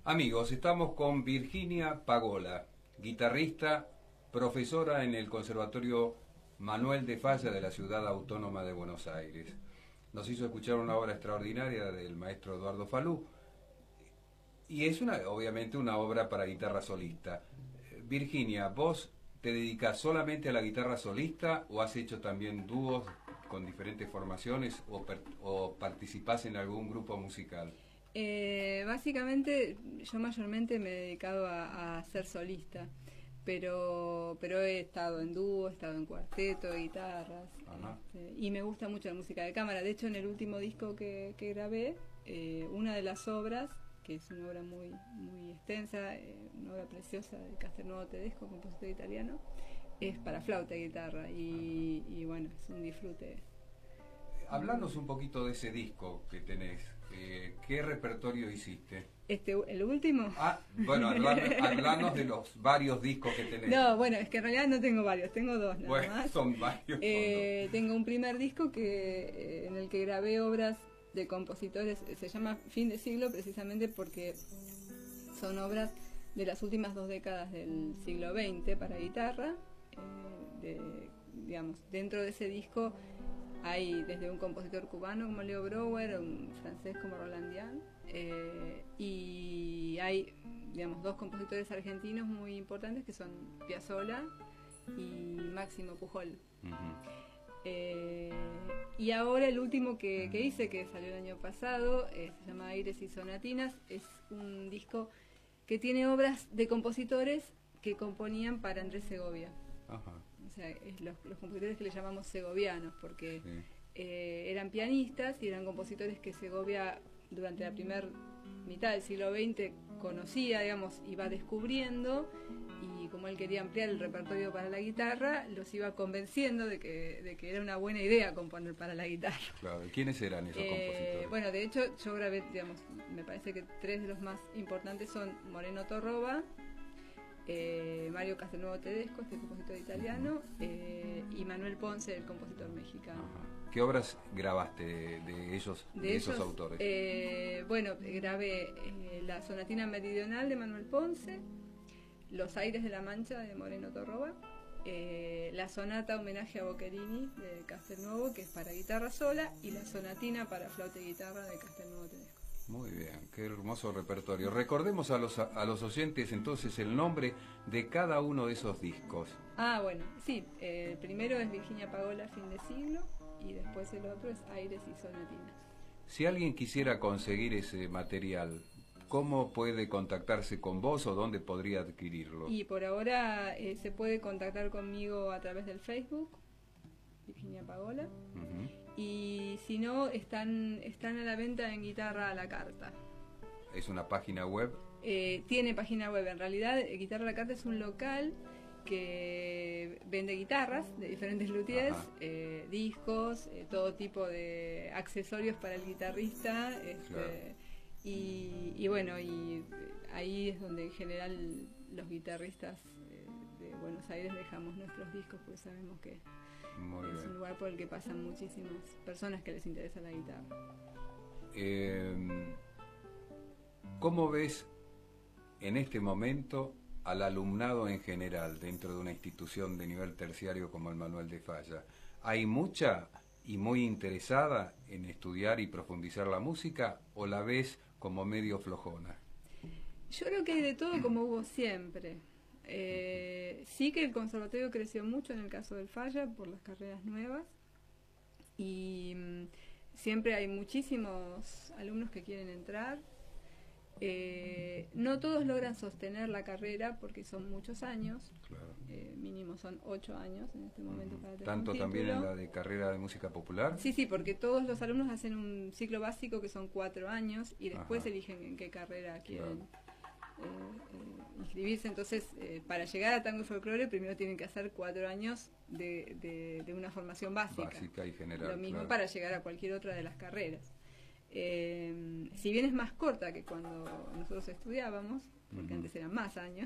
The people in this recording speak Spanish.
Amigos, estamos con Virginia Pagola, guitarrista, profesora en el Conservatorio Manuel de Falla de la Ciudad Autónoma de Buenos Aires. Nos hizo escuchar una obra extraordinaria del maestro Eduardo Falú y es obviamente una obra para guitarra solista. Virginia, ¿vos te dedicas solamente a la guitarra solista o has hecho también dúos con diferentes formaciones o participás en algún grupo musical? Básicamente yo mayormente me he dedicado a ser solista, pero he estado en dúo, he estado en cuarteto, guitarras, y me gusta mucho la música de cámara. De hecho, en el último disco que grabé, una de las obras, que es una obra muy extensa, una obra preciosa de Castelnuovo Tedesco, compositor italiano, es para flauta y guitarra, y bueno, es un disfrute. Hablanos un poquito de ese disco que tenés. ¿Qué repertorio hiciste? ¿El último? Bueno, hablanos de los varios discos que tenés. No, bueno, es que en realidad no tengo varios, tengo dos nada bueno, más. Son varios. Tengo un primer disco en el que grabé obras de compositores, se llama Fin de Siglo precisamente porque son obras de las últimas 2 décadas del siglo XX para guitarra. Digamos, dentro de ese disco hay desde un compositor cubano como Leo Brouwer, un francés como Roland Dian, y hay, digamos, 2 compositores argentinos muy importantes que son Piazzolla y Máximo Pujol. Y ahora el último que hice, que salió el año pasado, se llama Aires y Sonatinas, es un disco que tiene obras de compositores que componían para Andrés Segovia. Ajá. O sea, los compositores que le llamamos segovianos, porque sí. Eran pianistas y eran compositores que Segovia durante la primera mitad del siglo XX conocía, digamos, iba descubriendo, y como él quería ampliar el repertorio para la guitarra, los iba convenciendo de que era una buena idea componer para la guitarra. Claro, ¿quiénes eran esos compositores? Bueno, de hecho yo grabé, digamos, me parece que 3 de los más importantes son Moreno Torroba, Mario Castelnuovo Tedesco, este compositor italiano, y Manuel Ponce, el compositor mexicano. Ajá. ¿Qué obras grabaste de esos autores? Bueno, grabé la Sonatina Meridional de Manuel Ponce, Los Aires de la Mancha de Moreno Torroba, la Sonata Homenaje a Boccherini de Castelnuovo, que es para guitarra sola, y la Sonatina para flauta y guitarra de Castelnuovo Tedesco. Muy bien, qué hermoso repertorio. Recordemos a los oyentes entonces el nombre de cada uno de esos discos. Bueno, sí, el primero es Virginia Pagola, Fin de Siglo, y después el otro es Aires y Sonatinas. Si alguien quisiera conseguir ese material, ¿cómo puede contactarse con vos o dónde podría adquirirlo? Y por ahora se puede contactar conmigo a través del Facebook, Virginia Pagola, y si no, están a la venta en Guitarra a la Carta. ¿Es una página web? Tiene página web. En realidad, Guitarra a la Carta es un local que vende guitarras de diferentes luthiers, discos, todo tipo de accesorios para el guitarrista, claro. y bueno, y ahí es donde en general los guitarristas de Buenos Aires dejamos nuestros discos, porque sabemos que es un lugar por el que pasan muchísimas personas que les interesa la guitarra. ¿Cómo ves en este momento al alumnado en general dentro de una institución de nivel terciario como el Manuel de Falla? ¿Hay mucha y muy interesada en estudiar y profundizar la música o la ves como medio flojona? Yo creo que hay de todo, como hubo siempre. Sí que el conservatorio creció mucho en el caso del Falla por las carreras nuevas, y siempre hay muchísimos alumnos que quieren entrar. No todos logran sostener la carrera porque son muchos años, claro. Mínimo son 8 años en este momento para tener ¿Tanto un también en la de carrera de música popular? Sí, porque todos los alumnos hacen un ciclo básico que son 4 años y después eligen en qué carrera quieren inscribirse. Entonces, para llegar a tango y folclore primero tienen que hacer 4 años de una formación básica y general. Lo mismo, claro. para llegar a cualquier otra de las carreras. Si bien es más corta que cuando nosotros estudiábamos, porque antes eran más años,